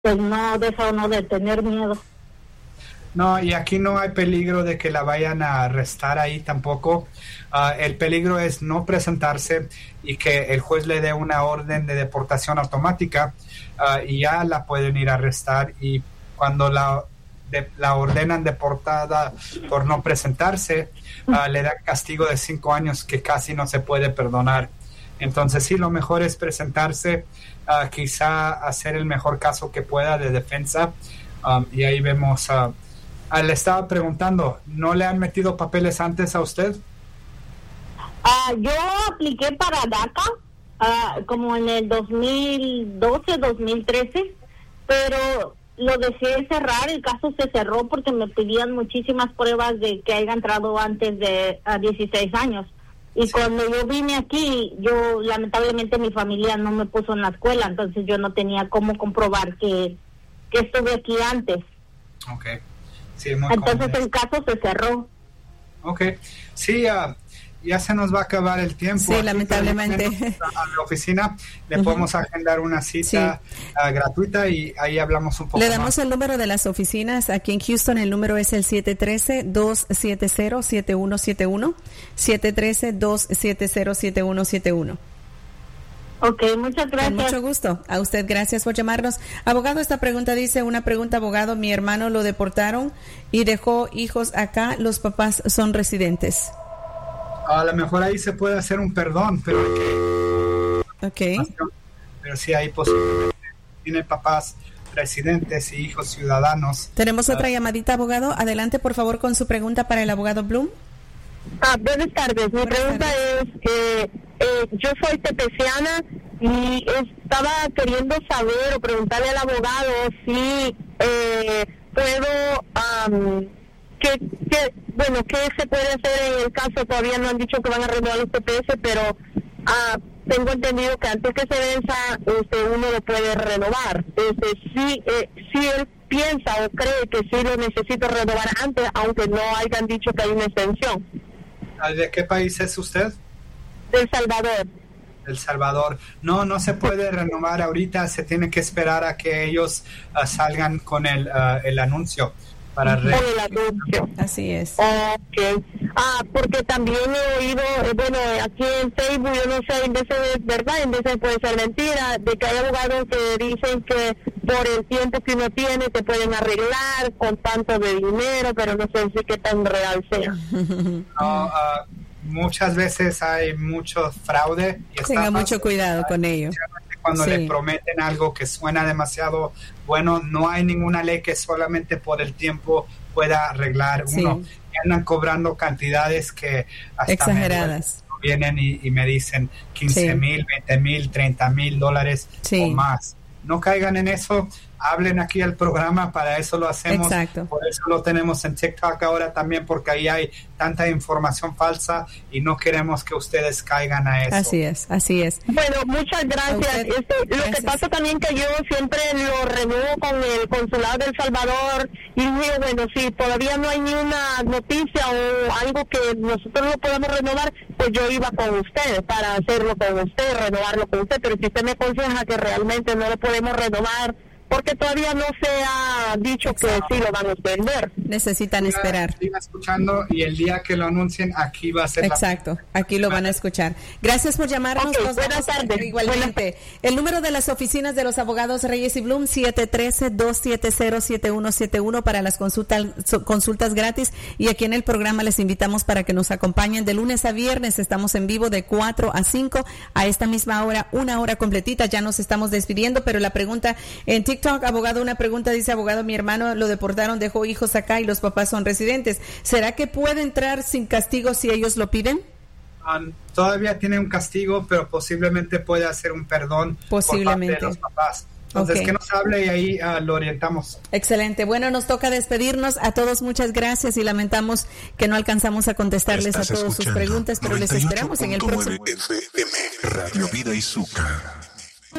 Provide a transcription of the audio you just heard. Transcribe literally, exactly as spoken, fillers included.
pues no deja uno de tener miedo. No, y aquí no hay peligro de que la vayan a arrestar ahí tampoco. Uh, el peligro es no presentarse y que el juez le dé una orden de deportación automática uh, y ya la pueden ir a arrestar, y cuando la, de, la ordenan deportada por no presentarse, uh, le da castigo de cinco años que casi no se puede perdonar. Entonces sí, lo mejor es presentarse, uh, quizá hacer el mejor caso que pueda de defensa, um, y ahí vemos... Uh, Ah, le estaba preguntando, ¿no le han metido papeles antes a usted? Uh, yo apliqué para DACA uh, como en el dos mil doce, dos mil trece, pero lo decidí cerrar. El caso se cerró porque me pedían muchísimas pruebas de que haya entrado antes de uh, dieciséis años. Y sí. Cuando yo vine aquí, yo lamentablemente mi familia no me puso en la escuela, entonces yo no tenía cómo comprobar que, que estuve aquí antes. Okay. Sí, muy Entonces común. el caso se cerró. Ok, sí, uh, ya se nos va a acabar el tiempo. Sí, lamentablemente. A la oficina le uh-huh. podemos agendar una cita sí. uh, gratuita y ahí hablamos un poco Le damos más. El número de las oficinas aquí en Houston. El número es el siete uno tres, dos siete cero, siete uno siete uno, siete uno tres, dos siete cero, siete uno siete uno. Ok, muchas gracias. Con mucho gusto. A usted, gracias por llamarnos. Abogado, esta pregunta dice, una pregunta, abogado, mi hermano lo deportaron y dejó hijos acá, los papás son residentes. A lo mejor ahí se puede hacer un perdón, pero hay que... Ok. Pero sí hay posiblemente, tiene papás residentes y hijos ciudadanos. Tenemos uh, otra llamadita, abogado. Adelante, por favor, con su pregunta para el abogado Bloom. Ah, buenas tardes. Mi buenas pregunta tardes. es que eh, yo soy tepeciana y estaba queriendo saber o preguntarle al abogado si eh, puedo, um, que, que, bueno, qué se puede hacer en el caso. Todavía no han dicho que van a renovar los T P S, pero uh, tengo entendido que antes que se venza, este, uno lo puede renovar. Este, si, eh, si él piensa o cree que sí lo necesito renovar antes, aunque no hayan dicho que hay una extensión. ¿De qué país es usted? De El Salvador. El Salvador. No, no se puede renovar ahorita, se tiene que esperar a que ellos uh, salgan con el, uh, el anuncio. Para re- con el anuncio. Así es. Ok. Ah, porque también he oído, eh, bueno, aquí en Facebook, yo no sé, en veces es verdad, en veces puede ser mentira, de que hay abogados que dicen que por el tiempo que uno tiene te pueden arreglar con tanto de dinero, pero no sé si qué tan real sea. No, uh, muchas veces hay mucho fraude. Y tenga mucho cuidado con ello. Cuando sí. le prometen algo que suena demasiado bueno, no hay ninguna ley que solamente por el tiempo pueda arreglar sí. uno. Andan cobrando cantidades que hasta exageradas. Me vienen y, y me dicen quince mil, veinte mil, treinta mil dólares sí. o más. No caigan en eso, hablen aquí al programa, para eso lo hacemos. Exacto. Por eso lo tenemos en TikTok ahora también, porque ahí hay tanta información falsa y no queremos que ustedes caigan a eso. Así es, así es. Bueno, muchas gracias. Este, lo gracias. que pasa también que yo siempre lo renuevo con el Consulado de El Salvador y digo, bueno, si todavía no hay ni una noticia o algo que nosotros no podemos renovar, pues yo iba con usted para hacerlo con usted, renovarlo con usted, pero si usted me aconseja que realmente no lo podemos renovar, porque todavía no se ha dicho Exacto. que sí lo van a vender. Necesitan siga, esperar. Siga escuchando y el día que lo anuncien, aquí va a ser Exacto, la... aquí lo van a escuchar. Gracias por llamarnos. Okay, Nos buenas tardes. Igualmente. Buenas. El número de las oficinas de los abogados Reyes y Bloom, siete uno tres, dos siete cero, siete uno siete uno para las consultas, consultas gratis. Y aquí en el programa les invitamos para que nos acompañen de lunes a viernes. Estamos en vivo de cuatro a cinco a esta misma hora, una hora completita. Ya nos estamos despidiendo, pero la pregunta en TikTok, abogado, una pregunta, dice abogado, mi hermano lo deportaron, dejó hijos acá y los papás son residentes. ¿Será que puede entrar sin castigo si ellos lo piden? Um, todavía tiene un castigo, pero posiblemente puede hacer un perdón posiblemente. por parte de los papás. Entonces, okay. que nos hable y ahí uh, lo orientamos. Excelente. Bueno, nos toca despedirnos. A todos muchas gracias y lamentamos que no alcanzamos a contestarles Estás a todos sus preguntas, pero les esperamos en el próximo. F M, Radio Vida y Zucca.